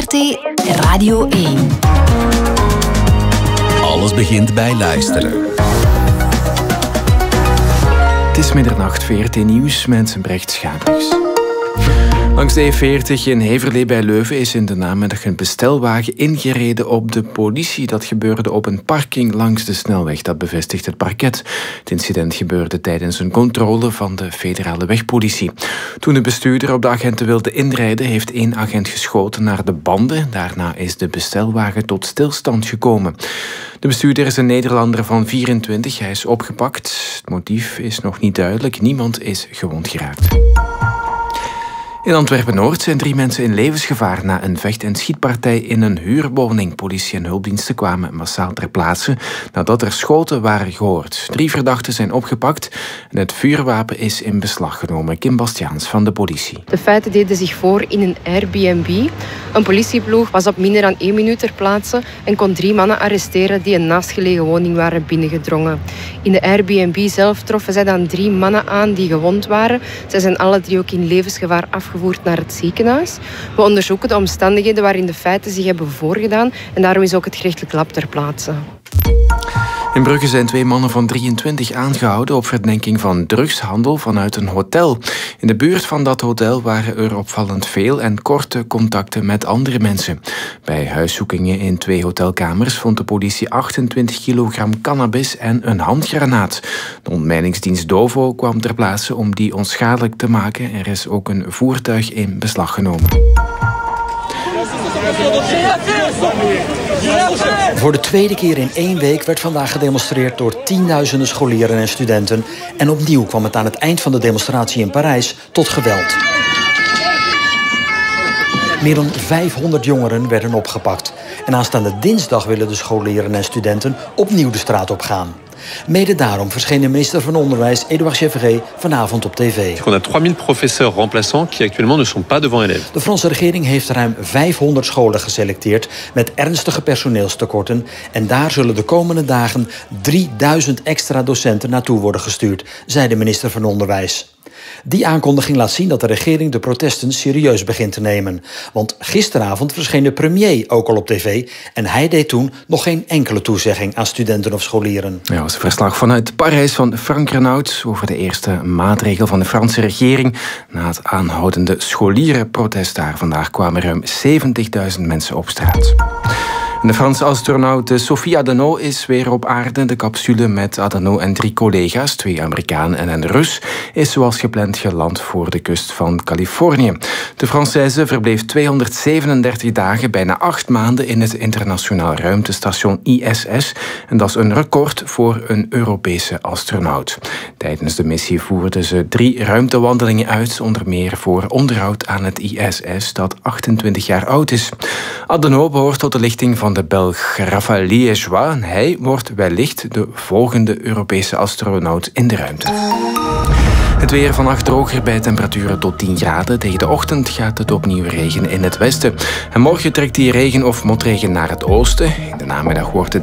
VRT Radio 1. Alles begint bij luisteren. Het is middernacht, VRT Nieuws met Brecht Schabruggs. Langs de E40 in Heverlee bij Leuven is in de namiddag een bestelwagen ingereden op de politie. Dat gebeurde op een parking langs de snelweg, dat bevestigt het parket. Het incident gebeurde tijdens een controle van de federale wegpolitie. Toen de bestuurder op de agenten wilde inrijden, heeft 1 agent geschoten naar de banden. Daarna is de bestelwagen tot stilstand gekomen. De bestuurder is een Nederlander van 24. Hij is opgepakt. Het motief is nog niet duidelijk. Niemand is gewond geraakt. In Antwerpen-Noord zijn 3 mensen in levensgevaar na een vecht- en schietpartij in een huurwoning. Politie en hulpdiensten kwamen massaal ter plaatse nadat er schoten waren gehoord. 3 verdachten zijn opgepakt en het vuurwapen is in beslag genomen. Kim Bastiaans van de politie. De feiten deden zich voor in een Airbnb. Een politieploeg was op minder dan 1 minuut ter plaatse en kon 3 mannen arresteren die een naastgelegen woning waren binnengedrongen. In de Airbnb zelf troffen zij dan 3 mannen aan die gewond waren. Zij zijn alle 3 ook in levensgevaar afgevoerd naar het ziekenhuis. We onderzoeken de omstandigheden waarin de feiten zich hebben voorgedaan en daarom is ook het gerechtelijk lab ter plaatse. In Brugge zijn 2 mannen van 23 aangehouden op verdenking van drugshandel vanuit een hotel. In de buurt van dat hotel waren er opvallend veel en korte contacten met andere mensen. Bij huiszoekingen in 2 hotelkamers vond de politie 28 kilogram cannabis en een handgranaat. De ontmijningsdienst Dovo kwam ter plaatse om die onschadelijk te maken. Er is ook een voertuig in beslag genomen. Voor de 2e keer in 1 week werd vandaag gedemonstreerd door tienduizenden scholieren en studenten. En opnieuw kwam het aan het eind van de demonstratie in Parijs tot geweld. Meer dan 500 jongeren werden opgepakt. En aanstaande dinsdag willen de scholieren en studenten opnieuw de straat op gaan. Mede daarom verscheen de minister van Onderwijs, Édouard Gevrey, vanavond op tv. On a 3000 professeurs remplaçants qui actuellement ne sont pas devant élèves. De Franse regering heeft ruim 500 scholen geselecteerd met ernstige personeelstekorten. En daar zullen de komende dagen 3000 extra docenten naartoe worden gestuurd, zei de minister van Onderwijs. Die aankondiging laat zien dat de regering de protesten serieus begint te nemen. Want gisteravond verscheen de premier ook al op tv en hij deed toen nog geen enkele toezegging aan studenten of scholieren. Ja, dat was een verslag vanuit Parijs van Frank Renaud over de eerste maatregel van de Franse regering na het aanhoudende scholierenprotest daar. Vandaag kwamen ruim 70.000 mensen op straat. De Franse astronaut Sophie Adenau is weer op aarde. De capsule met Adenau en 3 collega's, 2 Amerikanen en een Rus, is zoals gepland geland voor de kust van Californië. De Française verbleef 237 dagen, bijna 8 maanden in het internationaal ruimtestation ISS. En dat is een record voor een Europese astronaut. Tijdens de missie voerden ze 3 ruimtewandelingen uit, onder meer voor onderhoud aan het ISS, dat 28 jaar oud is. Adenau behoort tot de lichting van de Belg Raphaël Liégeois. Hij wordt wellicht de volgende Europese astronaut in de ruimte. Het weer vannacht droger bij temperaturen tot 10 graden. Tegen de ochtend gaat het opnieuw regenen in het westen. En morgen trekt die regen of motregen naar het oosten. In de namiddag wordt het